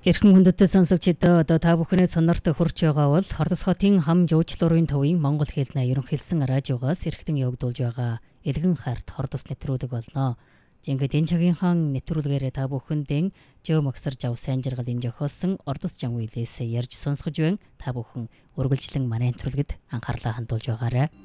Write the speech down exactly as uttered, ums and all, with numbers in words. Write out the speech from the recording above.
Эрхэм хүндэт сонсогчдоо одоо та бүхний сонорт хүрч байгаа бол Хордос хотын хам жуулчлалын төвийн Монгол хэлний ерөнхийлсөн радиогоос эрхтэн явагдуулж байгаа Элгэн харт Хордос нэвтрүүлэг болно. Ингээд энэ цагийнхаа нэвтрүүлгээрээ та бүхэндээ Жөө Могсорж ав сайн жаргалын жохоосон Ордос жан үйлээс ярьж сонсгож байна. Та бүхэн үргэлжлэн манай нэвтрүүлгэд анхаарлаа хандуулж байгаарай.